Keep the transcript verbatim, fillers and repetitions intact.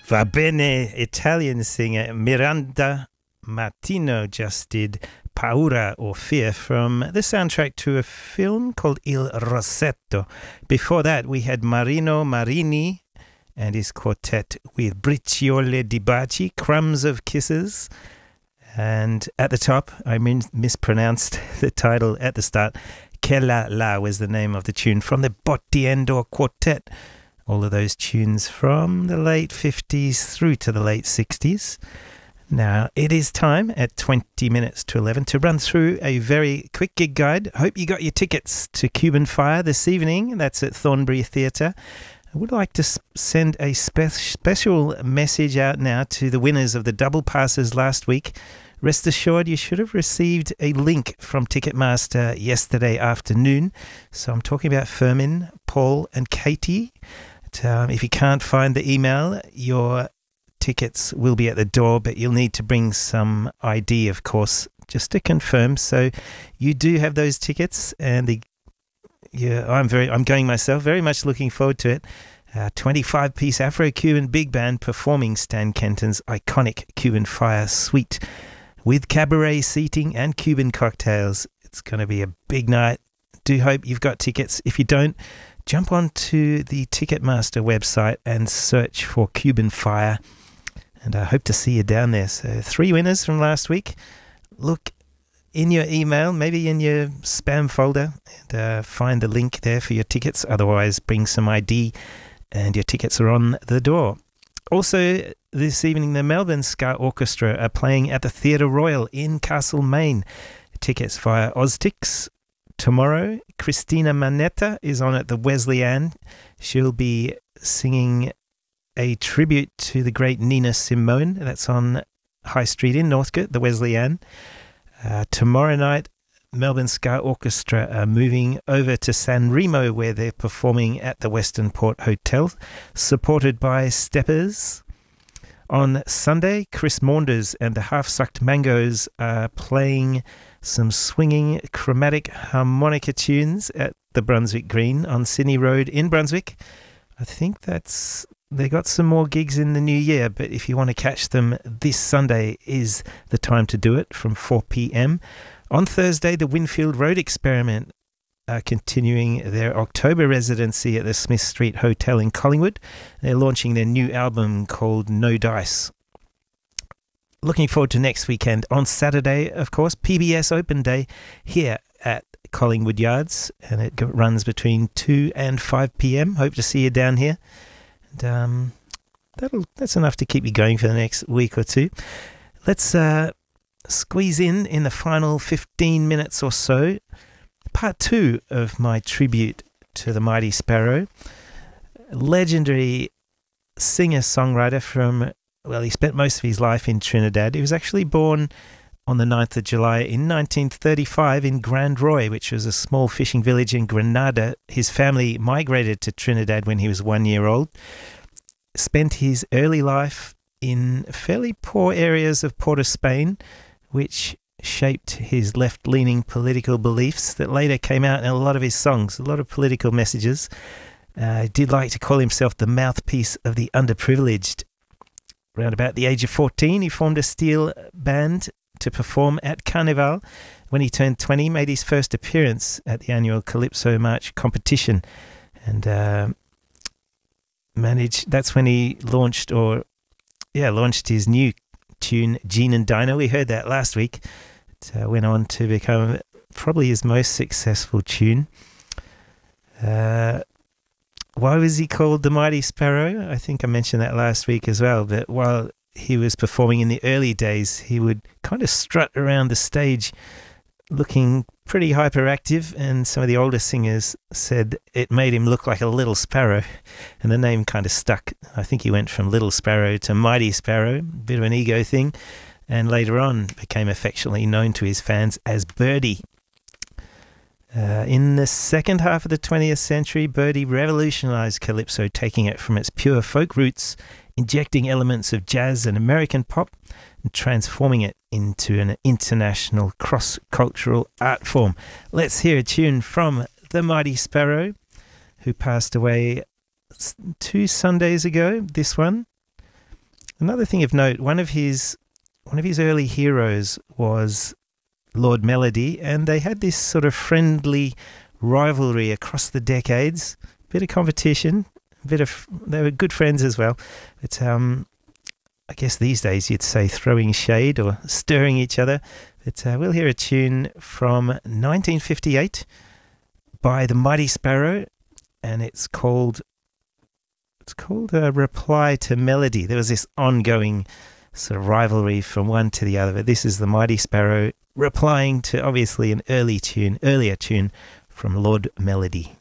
Va bene, Italian singer Miranda Martino just did Paura or Fear from the soundtrack to a film called Il Rossetto. Before that, we had Marino Marini and his quartet with Briciole di Baci, Crumbs of Kisses. And at the top, I min- mispronounced the title at the start. Quella La was the name of the tune from the Bottiendo Quartet. All of those tunes from the late fifties through to the late sixties. Now, it is time at twenty minutes to eleven to run through a very quick gig guide. Hope you got your tickets to Cuban Fire this evening. That's at Thornbury Theatre. I would like to send a spe- special message out now to the winners of the double passes last week. Rest assured, you should have received a link from Ticketmaster yesterday afternoon. So I'm talking about Fermin, Paul and Katie. Um, if you can't find the email, your tickets will be at the door, but you'll need to bring some I D, of course, just to confirm. So you do have those tickets, and the yeah, I'm very, I'm going myself. Very much looking forward to it. Uh, twenty-five piece Afro-Cuban big band performing Stan Kenton's iconic Cuban Fire Suite with cabaret seating and Cuban cocktails. It's going to be a big night. Do hope you've got tickets. If you don't, jump onto the Ticketmaster website and search for Cuban Fire, and I hope to see you down there. So three winners from last week. Look in your email, maybe in your spam folder, and uh, find the link there for your tickets. Otherwise, bring some I D and your tickets are on the door. Also, this evening, the Melbourne Ska Orchestra are playing at the Theatre Royal in Castlemaine. Tickets via Oztix. Tomorrow, Christina Manetta is on at the Wesleyan. She'll be singing a tribute to the great Nina Simone. That's on High Street in Northcote, the Wesleyan. Uh, tomorrow night, Melbourne Ska Orchestra are moving over to San Remo, where they're performing at the Western Port Hotel, supported by Steppers. On Sunday, Chris Maunders and the Half-Sucked Mangoes are playing some swinging chromatic harmonica tunes at the Brunswick Green on Sydney Road in Brunswick. I think that's they got some more gigs in the new year, but if you want to catch them, this Sunday is the time to do it from four p.m. On Thursday, the Winfield Road Experiment are continuing their October residency at the Smith Street Hotel in Collingwood. They're launching their new album called No Dice. Looking forward to next weekend. On Saturday, of course, P B S Open Day here at Collingwood Yards, and it runs between two and five p.m. Hope to see you down here. And um, that'll that's enough to keep you going for the next week or two. Let's uh, squeeze in in the final fifteen minutes or so part two of my tribute to the Mighty Sparrow. Legendary singer-songwriter from, well, he spent most of his life in Trinidad. He was actually born on the ninth of July in nineteen thirty-five in Grand Roy, which was a small fishing village in Grenada. His family migrated to Trinidad when he was one year old. Spent his early life in fairly poor areas of Port of Spain, which shaped his left-leaning political beliefs that later came out in a lot of his songs, a lot of political messages. Uh, he did like to call himself the mouthpiece of the underprivileged. Around about the age of fourteen, he formed a steel band to perform at Carnival. When he turned twenty, he made his first appearance at the annual Calypso March competition, and uh, managed. That's when he launched, or yeah, launched his new tune, Gene and Dino. We heard that last week. It uh, went on to become probably his most successful tune. Uh, why was he called the Mighty Sparrow? I think I mentioned that last week as well, but while he was performing in the early days, he would kind of strut around the stage looking pretty hyperactive, and some of the older singers said it made him look like a little sparrow, and the name kind of stuck. I think he went from Little Sparrow to Mighty Sparrow, a bit of an ego thing, and later on became affectionately known to his fans as Birdie. Uh, in the second half of the twentieth century, Birdie revolutionized Calypso, taking it from its pure folk roots, injecting elements of jazz and American pop, and transforming it into an international cross-cultural art form. Let's hear a tune from the Mighty Sparrow, who passed away two Sundays ago, this one. Another thing of note, one of his one of his early heroes was Lord Melody, and they had this sort of friendly rivalry across the decades. Bit of competition, bit of they were good friends as well. But um, I guess these days you'd say throwing shade or stirring each other. But uh, we'll hear a tune from nineteen fifty-eight by the Mighty Sparrow, and it's called it's called a Reply to Melody. There was this ongoing sort of rivalry from one to the other, but this is the Mighty Sparrow replying to obviously an early tune, earlier tune from Lord Melody.